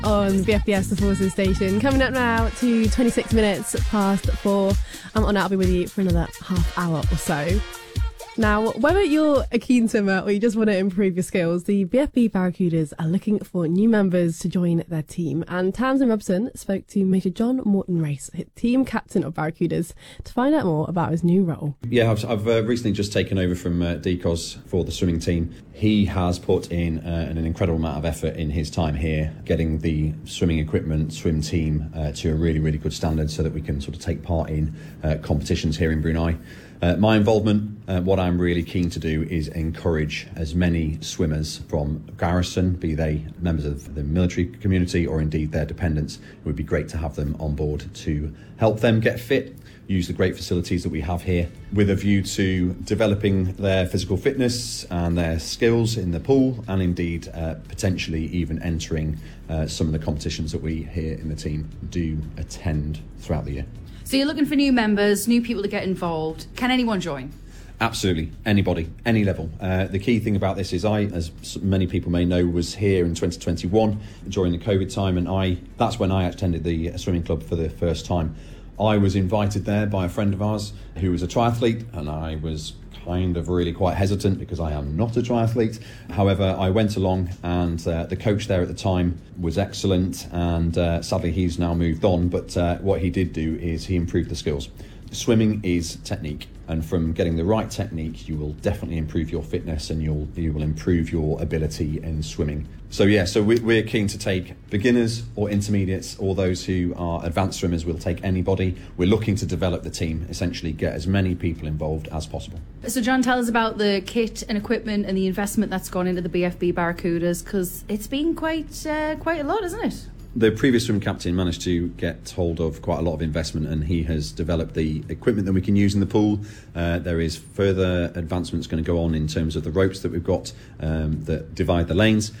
on BFBS, the Forces station. Coming up now to 26 minutes past 4. I'm on. I'll be with you for another half hour or so. Now, whether you're a keen swimmer or you just want to improve your skills, the BFB Barracudas are looking for new members to join their team. And Tamsin Robson spoke to Major John Morton Race, team captain of Barracudas, to find out more about his new role. Yeah, I've recently just taken over from Decos for the swimming team. He has put in an incredible amount of effort in his time here, getting the swimming equipment, swim team to a really, really good standard so that we can sort of take part in competitions here in Brunei. My involvement, what I'm really keen to do is encourage as many swimmers from Garrison, be they members of the military community or indeed their dependents. It would be great to have them on board to help them get fit, use the great facilities that we have here, with a view to developing their physical fitness and their skills in the pool, and indeed potentially even entering some of the competitions that we here in the team do attend throughout the year. So you're looking for new members, new people to get involved. Can anyone join? Absolutely, anybody, any level. The key thing about this is I, as many people may know, was here in 2021 during the COVID time, and that's when I attended the swimming club for the first time. I was invited there by a friend of ours who was a triathlete, and I was kind of really quite hesitant because I am not a triathlete. However, I went along, and the coach there at the time was excellent, and sadly he's now moved on, but what he did do is he improved the skills. Swimming is technique, and from getting the right technique you will definitely improve your fitness, and you will improve your ability in swimming. So we're keen to take beginners or intermediates, or those who are advanced swimmers. We'll take anybody. We're looking to develop the team, essentially get as many people involved as possible. So John, tell us about the kit and equipment and the investment that's gone into the BFB Barracudas, because it's been quite a lot, isn't it? The previous swim captain managed to get hold of quite a lot of investment, and he has developed the equipment that we can use in the pool. There is further advancements going to go on in terms of the ropes that we've got that divide the lanes,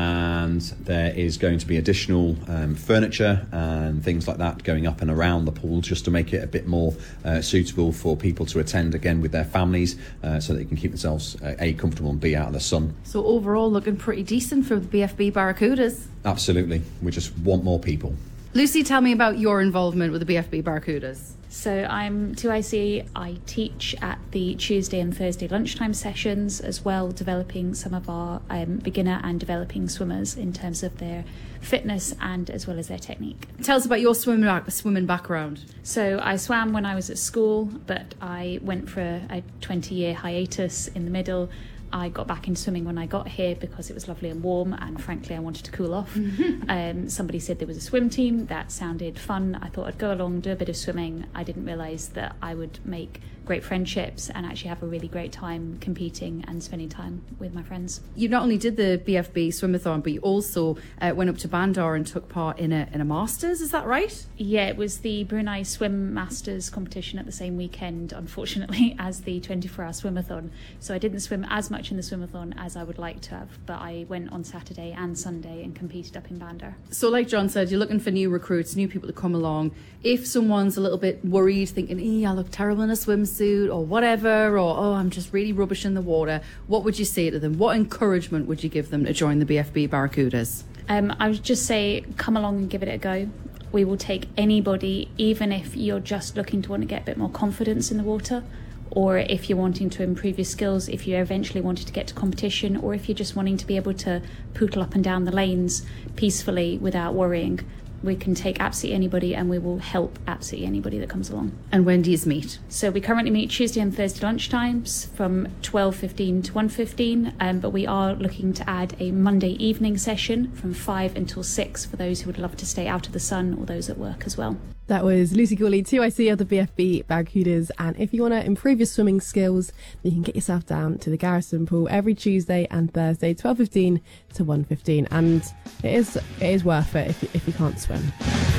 and there is going to be additional furniture and things like that going up and around the pool, just to make it a bit more suitable for people to attend again with their families, so they can keep themselves A, comfortable, and B, out of the sun. So overall looking pretty decent for the BFB Barracudas. Absolutely, we just want more people. Lucy, tell me about your involvement with the BFB Barracudas. So I'm 2IC. I teach at the Tuesday and Thursday lunchtime sessions, as well developing some of our beginner and developing swimmers in terms of their fitness and as well as their technique. Tell us about your swimming background. So I swam when I was at school, but I went for a 20-year hiatus in the middle. I got back into swimming when I got here because it was lovely and warm, and frankly I wanted to cool off. Somebody said there was a swim team that sounded fun. I thought I'd go along, do a bit of swimming. I didn't realise that I would make great friendships and actually have a really great time competing and spending time with my friends. You not only did the BFB swimathon, but you also went up to Bandar and took part in a Masters, is that right? Yeah, it was the Brunei Swim Masters competition at the same weekend, unfortunately, as the 24-hour swimathon. So I didn't swim as much in the swimathon as I would like to have, but I went on Saturday and Sunday and competed up in Bandar. So like John said, you're looking for new recruits, new people to come along. If someone's a little bit worried, thinking, I look terrible in a swimsuit or whatever, or I'm just really rubbish in the water, what would you say to them? What encouragement would you give them to join the BFB Barracudas? I would just say, come along and give it a go. We will take anybody, even if you're just looking to want to get a bit more confidence in the water, or if you're wanting to improve your skills, if you eventually wanted to get to competition, or if you're just wanting to be able to poodle up and down the lanes peacefully without worrying. We can take absolutely anybody, and we will help absolutely anybody that comes along. And when do you meet? So we currently meet Tuesday and Thursday lunchtimes from 12:15 to 1:15, but we are looking to add a Monday evening session from 5 until 6 for those who would love to stay out of the sun, or those at work as well. That was Lucy Cooley, 2IC of the BFB Barracudas. And if you want to improve your swimming skills, then you can get yourself down to the Garrison pool every Tuesday and Thursday, 12:15 to 1:15. And it is worth it if you can't swim.